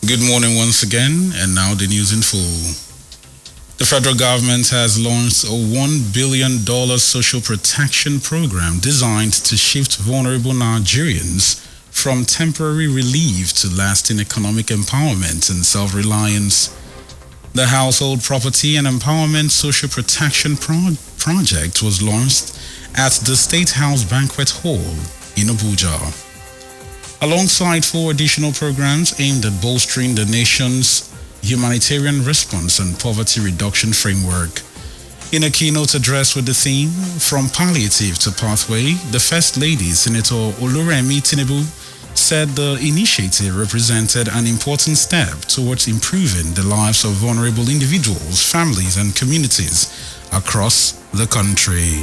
Good morning once again, and now the news in full. The federal government has launched a $1 billion social protection program designed to shift vulnerable Nigerians from temporary relief to lasting economic empowerment and self-reliance. The Household Property and Empowerment Social Protection Project was launched at the State House Banquet Hall in Abuja, alongside 4 additional programs aimed at bolstering the nation's humanitarian response and poverty reduction framework. In a keynote address with the theme, From Palliative to Pathway, the First Lady, Senator Oluremi Tinubu, said the initiative represented an important step towards improving the lives of vulnerable individuals, families, and communities across the country.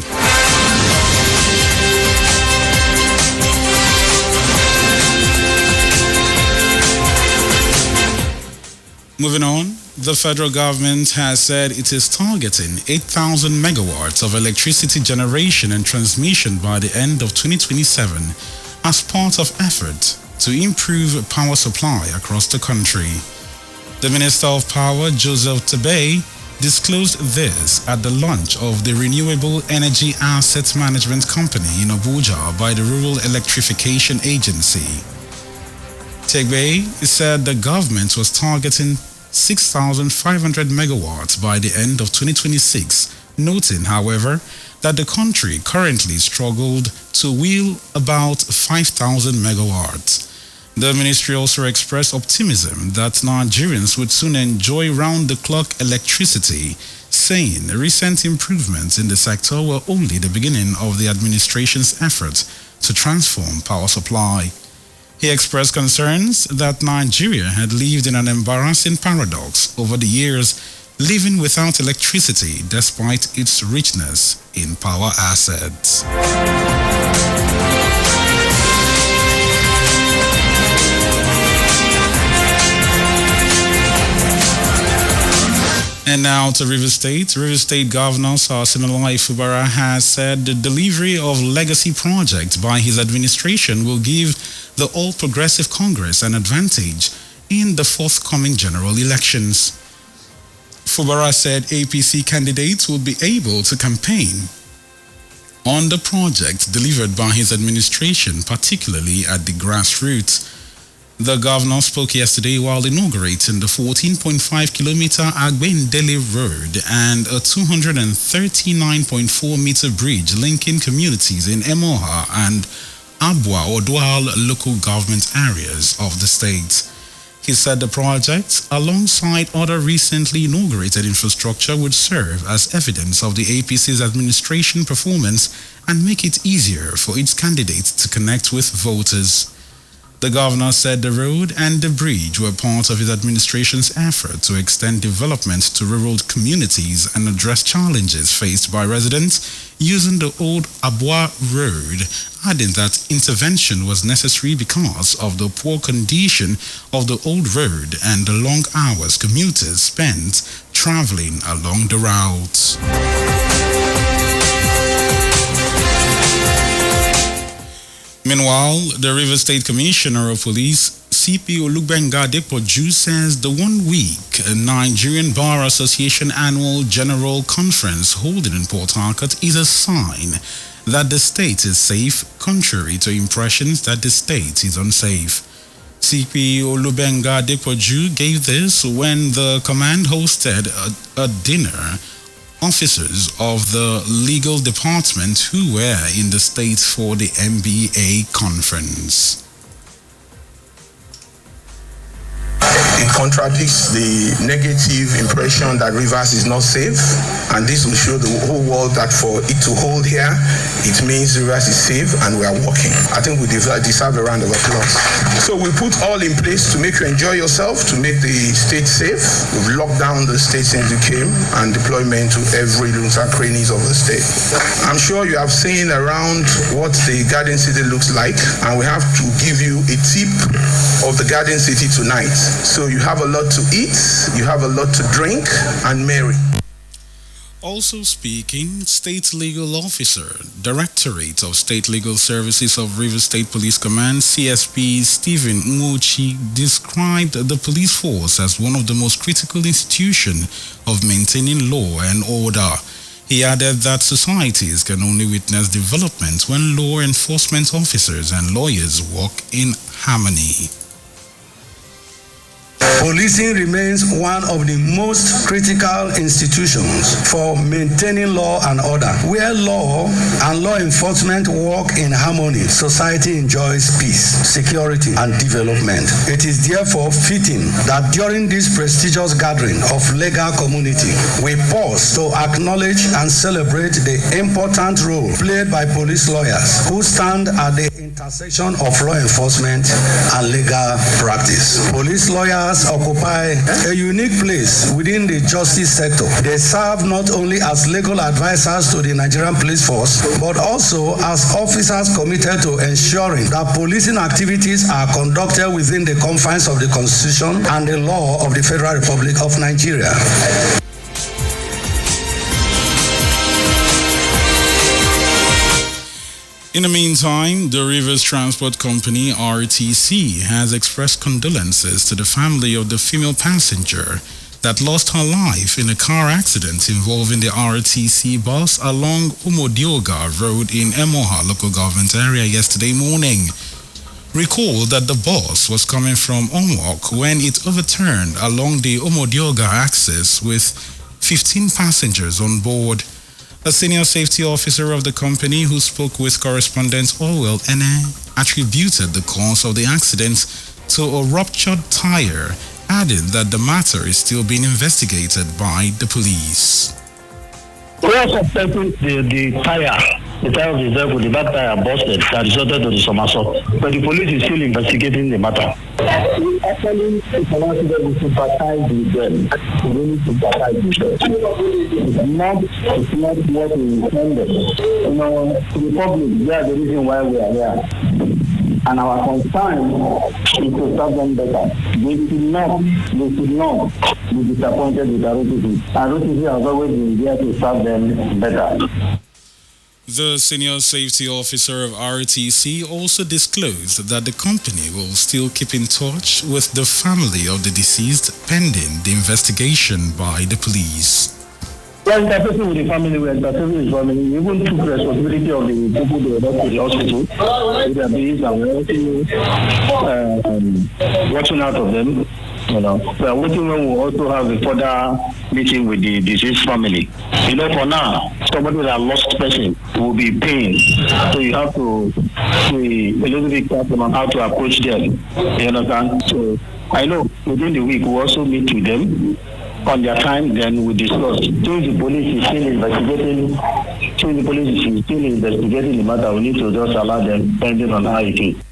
Moving on, the federal government has said it is targeting 8,000 megawatts of electricity generation and transmission by the end of 2027 as part of effort to improve power supply across the country. The Minister of Power, Joseph Tebey, disclosed this at the launch of the Renewable Energy Asset Management Company in Abuja by the Rural Electrification Agency. Tebey said the government was targeting 6,500 megawatts by the end of 2026, noting, however, that the country currently struggled to wheel about 5,000 megawatts. The ministry also expressed optimism that Nigerians would soon enjoy round-the-clock electricity, saying recent improvements in the sector were only the beginning of the administration's efforts to transform power supply. He expressed concerns that Nigeria had lived in an embarrassing paradox over the years, living without electricity despite its richness in power assets. And now to Rivers State. Rivers State Governor Sir Siminalayi Fubara has said the delivery of legacy projects by his administration will give the All Progressive Congress an advantage in the forthcoming general elections. Fubara said APC candidates will be able to campaign on the projects delivered by his administration, particularly at the grassroots. The governor spoke yesterday while inaugurating the 14.5-kilometer Agbendele Road and a 239.4-meter bridge linking communities in Emoha and Abwa Odwal local government areas of the state. He said the project, alongside other recently inaugurated infrastructure, would serve as evidence of the APC's administration performance and make it easier for its candidates to connect with voters. The governor said the road and the bridge were part of his administration's effort to extend development to rural communities and address challenges faced by residents using the old Abwa Road, adding that intervention was necessary because of the poor condition of the old road and the long hours commuters spent traveling along the route. Meanwhile, the Rivers State Commissioner of Police, CP Olugbenga Adepoju, says the one-week Nigerian Bar Association Annual General Conference holding in Port Harcourt is a sign that the state is safe, contrary to impressions that the state is unsafe. CP Olugbenga Adepoju gave this when the command hosted a dinner officers of the legal department who were in the state for the MBA conference. It contradicts the negative impression that Rivers is not safe, and this will show the whole world that for it to hold here, it means Rivers is safe and we are working. I think we deserve a round of applause. So we put all in place to make you enjoy yourself, to make the state safe. We've locked down the state since you came and deployment to every nooks and crannies of the state. I'm sure you have seen around what the Garden City looks like, and we have to give you a tip of the Garden City tonight. So you have a lot to eat, you have a lot to drink, and marry. Also speaking, State Legal Officer, Directorate of State Legal Services of Rivers State Police Command, CSP Stephen Umochi, described the police force as one of the most critical institutions of maintaining law and order. He added that societies can only witness development when law enforcement officers and lawyers work in harmony. Policing remains one of the most critical institutions for maintaining law and order. Where law and law enforcement work in harmony, society enjoys peace, security, and development. It is therefore fitting that during this prestigious gathering of legal community, we pause to acknowledge and celebrate the important role played by police lawyers who stand at the intersection of law enforcement and legal practice. Police lawyers occupy a unique place within the justice sector. They serve not only as legal advisors to the Nigerian police force, but also as officers committed to ensuring that policing activities are conducted within the confines of the Constitution and the law of the Federal Republic of Nigeria. In the meantime, the Rivers Transport Company, RTC, has expressed condolences to the family of the female passenger that lost her life in a car accident involving the RTC bus along Umodioga Road in Emoha local government area yesterday morning. Recall that the bus was coming from Onwok when it overturned along the Umodioga axis with 15 passengers on board. A senior safety officer of the company who spoke with correspondent Orwell Ene attributed the cause of the accident to a ruptured tire, adding that the matter is still being investigated by the police. We are suspecting the tire of the vehicle, the back tire busted that resulted to the somersault, but the police is still investigating the matter. We actually sympathize with them. We really sympathize with them. It's not what we intended. To the public, that's the reason why we are here. And our concern is to serve them better. They should not be disappointed with ROTC. ROTC has always been there to serve them better. The senior safety officer of RTC also disclosed that the company will still keep in touch with the family of the deceased pending the investigation by the police. We are interfacing with the family, we are interfacing with the family. We even took responsibility of the people who were not to the hospital. We are being watching out of them. We are waiting when we also have a further meeting with the deceased family. For now, somebody that lost person will be in pain. So you have to be a little bit careful on how to approach them. You understand? So I know within the week we'll also meet with them on their time, then we discuss. Since the police is still investigating the matter, we need to just allow them depending on how it is.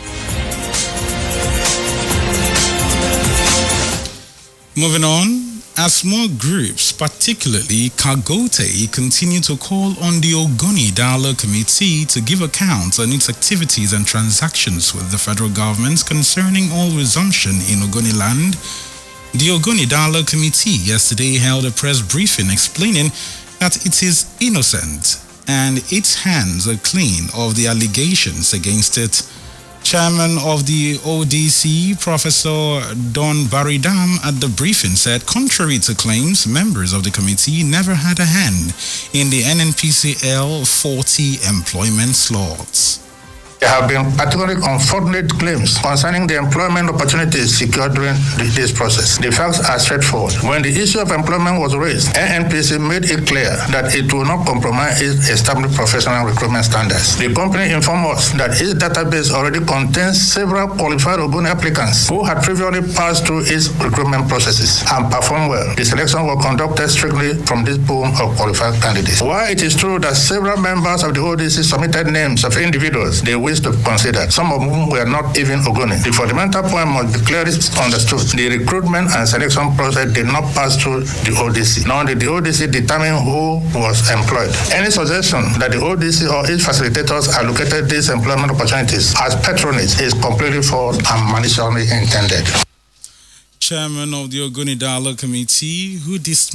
Moving on, as more groups, particularly Kagote, continue to call on the Ogoni Dialogue Committee to give account on its activities and transactions with the federal government concerning all resumption in Ogoni land, the Ogoni Dialogue Committee yesterday held a press briefing explaining that it is innocent and its hands are clean of the allegations against it. Chairman of the ODC, Professor Don Baridam, at the briefing said, contrary to claims, members of the committee never had a hand in the NNPCL 40 employment slots. There have been particularly unfortunate claims concerning the employment opportunities secured during this process. The facts are straightforward. When the issue of employment was raised, NNPC made it clear that it will not compromise its established professional recruitment standards. The company informed us that its database already contains several qualified Ogoni applicants who had previously passed through its recruitment processes and performed well. The selection was conducted strictly from this pool of qualified candidates. While it is true that several members of the ODC submitted names of individuals they wish to consider, some of whom were not even Ogoni, the fundamental point must be clearly understood. The recruitment and selection process did not pass through the ODC, nor did the ODC determine who was employed. Any suggestion that the ODC or its facilitators allocated these employment opportunities as patronage is completely false and maliciously intended. Chairman of the Ogoni Dialogue Committee, who dismissed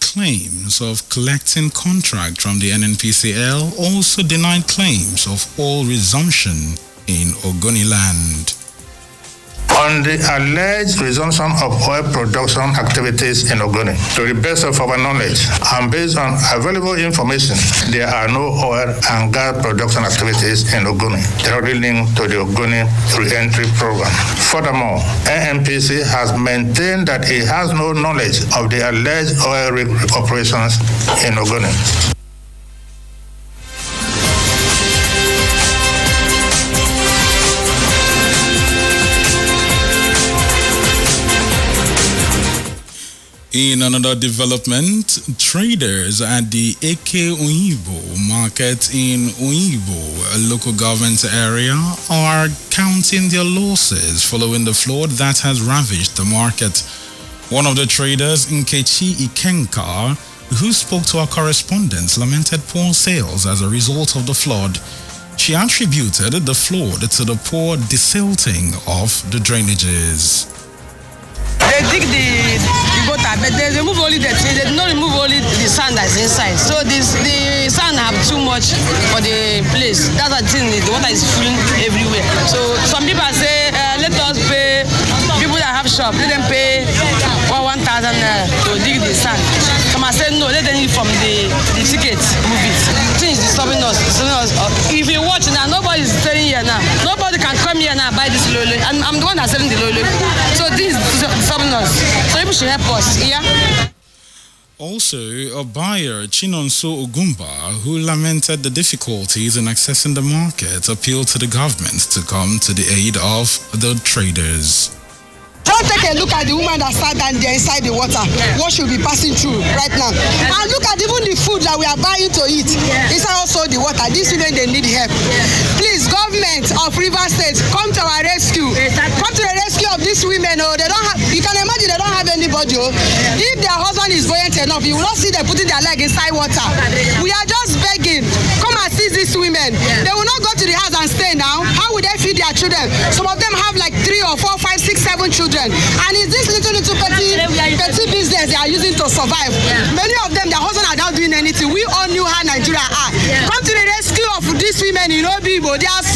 claims of collecting contract from the NNPCL also denied claims of oil resumption in Ogoniland. On the alleged resumption of oil production activities in Ogoni, to the best of our knowledge and based on available information, there are no oil and gas production activities in Ogoni directly linked to the Ogoni re-entry program. Furthermore, NNPC has maintained that it has no knowledge of the alleged oil rig operations in Ogoni. In another development, traders at the Eke Uyibo market in Uyibo, a local government area, are counting their losses following the flood that has ravaged the market. One of the traders, Nkechi Ikenka, who spoke to our correspondents, lamented poor sales as a result of the flood. She attributed the flood to the poor desilting of the drainages. They dig the gutter, but they remove only the tree. They do not remove only the sand that's inside. So the sand have too much for the place. That's the thing. The water is filling everywhere. So some people say, let us pay. People that have shop, let them pay 1,000 to dig the sand. Some are saying no, let them eat from the ticket, move it. Things disturbing us. If you watch now, nobody is staying here now. Nobody can come here now and buy this lolo. And I'm the one that's selling the lolo. So this is disturbing us. So people should help us. Yeah. Also, a buyer, Chinonso Ogumba, who lamented the difficulties in accessing the market, appealed to the government to come to the aid of the traders. Just take a look at the woman that sat down there inside the water. What should be passing through right now? And look at even the food that we are buying to eat. Inside also the water. These women, they need help. Please, government of Rivers State, come to our rescue. Come to the rescue of these women. Oh, they don't have. You can imagine they don't have anybody. Oh. If their husband is buoyant enough, you will not see them putting their leg inside water. We are just begging. Come assist these women. They will not go to the house and stay now. How will they feed their children? Some of them have like 3 or 4, 5, 6, 7 children. And it's this little petty business they are using to survive. Many of them, their husbands are not doing anything. We all knew how Nigeria are. Come to the rescue of these women in Obibo. They are